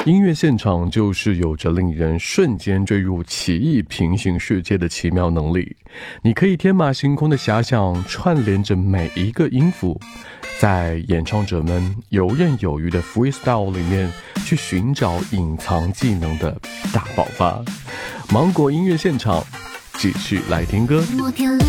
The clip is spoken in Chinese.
音乐现场就是有着令人瞬间坠入奇异平行世界的奇妙能力，你可以天马行空的遐想，串联着每一个音符，在演唱者们游刃有余的 freestyle 里面去寻找隐藏技能的大爆发。芒果音乐现场，继续来听歌。